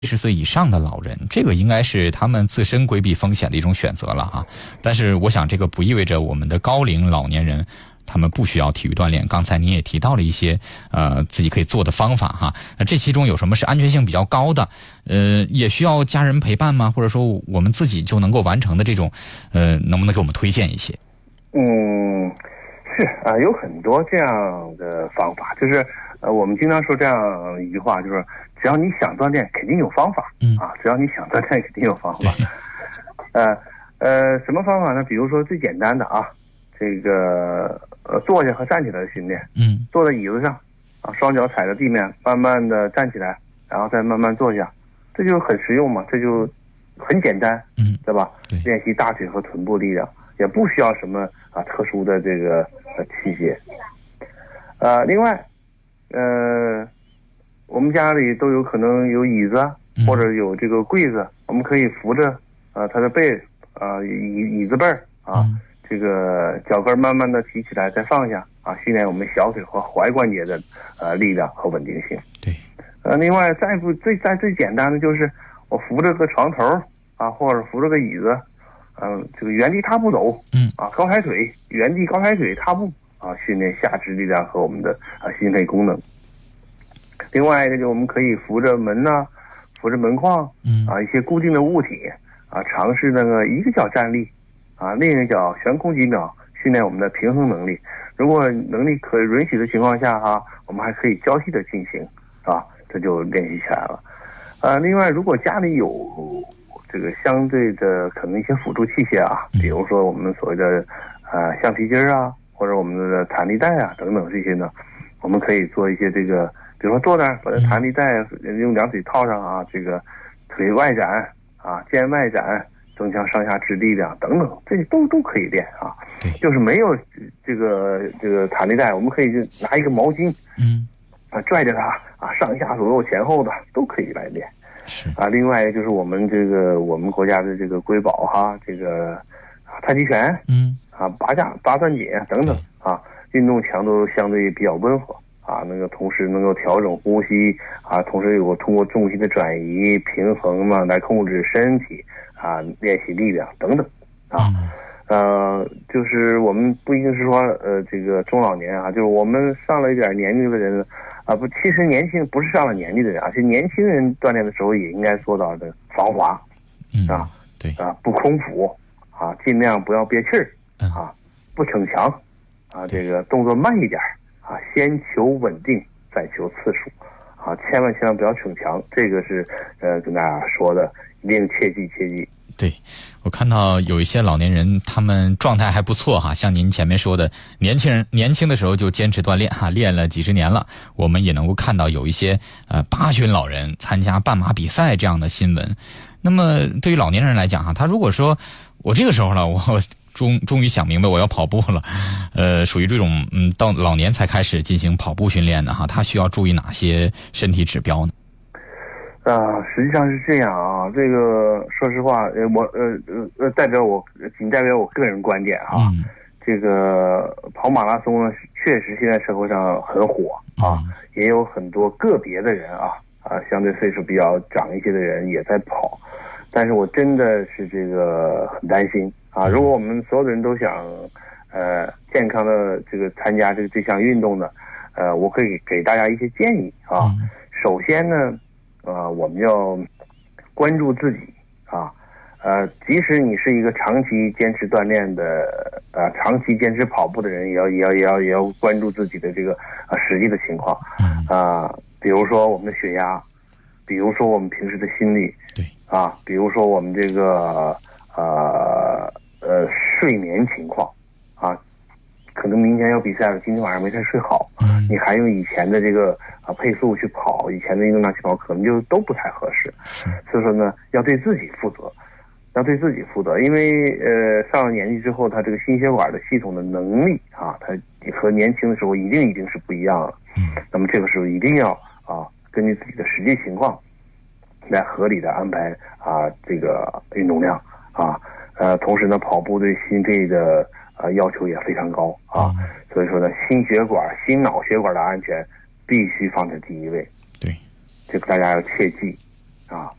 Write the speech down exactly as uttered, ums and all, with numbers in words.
七十岁以上的老人，这个应该是他们自身规避风险的一种选择了哈。但是我想这个不意味着我们的高龄老年人他们不需要体育锻炼。刚才您也提到了一些呃自己可以做的方法哈。那这其中有什么是安全性比较高的？呃，也需要家人陪伴吗？或者说我们自己就能够完成的这种，呃，能不能给我们推荐一些？ 嗯，是啊、呃，有很多这样的方法，就是呃，我们经常说这样一句话，就是只要你想锻炼，肯定有方法。嗯啊，只要你想锻炼，肯定有方法。呃呃，什么方法呢？比如说最简单的啊，这个呃坐下和站起来的训练。嗯，坐在椅子上啊，双脚踩着地面，慢慢的站起来，然后再慢慢坐下，这就很实用嘛，这就很简单。嗯，对吧？对，练习大腿和臀部力量，也不需要什么啊特殊的这个呃器械。呃，另外，呃。我们家里都有可能有椅子或者有这个柜子，我们可以扶着呃它的背啊椅椅子背儿啊，这个脚跟慢慢的提起来再放下啊，训练我们小腿和踝关节的呃力量和稳定性。对，呃，另外再不最再最简单的就是我扶着个床头啊，或者扶着个椅子，嗯、呃，这个原地踏步走，嗯啊，高抬腿，原地高抬腿踏步啊，训练下肢力量和我们的啊心肺功能。另外一个就我们可以扶着门呐、啊，扶着门框，嗯啊，一些固定的物体啊，尝试那个一个脚站立，啊，另一个脚悬空几秒，训练我们的平衡能力。如果能力可允许的情况下哈、啊，我们还可以交替的进行，啊，这就练习起来了。呃，另外如果家里有这个相对的可能一些辅助器械啊，比如说我们所谓的呃橡皮筋啊，或者我们的弹力带啊等等这些呢，我们可以做一些这个。比如说坐那儿，把这弹力带用两腿套上啊，这个腿外展啊，肩外展，增强上下肢力量等等，这些都都可以练啊。对，就是没有这个这个弹力带，我们可以就拿一个毛巾，嗯，啊拽着它啊，上下左右前后的都可以来练。是啊，另外就是我们这个我们国家的这个瑰宝哈，这个太极拳，嗯，啊八架八段锦等等啊，运动强度相对比较温和。啊，那个同时能够调整呼吸啊，同时有通过重心的转移、平衡嘛，来控制身体啊，练习力量等等啊。呃，就是我们不一定是说呃这个中老年啊，就是我们上了一点年龄的人啊，不，其实年轻不是上了年纪的人啊，其实年轻人锻炼的时候也应该做到的防滑，啊，对啊，不空腹啊，尽量不要憋气儿啊，不逞强啊，这个动作慢一点。啊，先求稳定，再求次数，啊，千万千万不要逞强，这个是呃跟大家说的，一定切记切记。 对，我看到有一些老年人，他们状态还不错哈，像您前面说的，年轻人年轻的时候就坚持锻炼哈，练了几十年了。我们也能够看到有一些呃八旬老人参加半马比赛这样的新闻。那么对于老年人来讲哈，他如果说我这个时候了，我终终于想明白我要跑步了，呃，属于这种嗯到老年才开始进行跑步训练的哈，他需要注意哪些身体指标呢？ 啊、呃，实际上是这样啊，这个说实话，呃，我呃呃代表我仅代表我个人观点哈、啊嗯，这个跑马拉松呢，确实现在社会上很火啊、嗯，也有很多个别的人啊啊，相对岁数比较长一些的人也在跑，但是我真的是这个很担心。啊，如果我们所有的人都想，呃，健康的这个参加这个这项运动呢，呃，我可以给大家一些建议啊。嗯、首先呢，呃，我们要关注自己啊，呃，即使你是一个长期坚持锻炼的，呃，长期坚持跑步的人，也要也要也要也要关注自己的这个呃实际的情况啊、呃，比如说我们的血压，比如说我们平时的心率，对啊，比如说我们这个呃。呃，睡眠情况啊，可能明天要比赛了，今天晚上没太睡好，嗯，你还用以前的这个啊配速去跑，以前的运动量去跑，可能就都不太合适。所以说呢，要对自己负责，要对自己负责，因为呃上了年纪之后，他这个心血管的系统的能力啊，他和年轻的时候一定一定是不一样的。嗯，那么这个时候一定要啊，根据自己的实际情况，来合理的安排啊这个运动量啊。呃，同时呢，跑步对心肺的呃要求也非常高啊，嗯、所以说呢，心血管、心脑血管的安全必须放在第一位。对，这个大家要切记啊。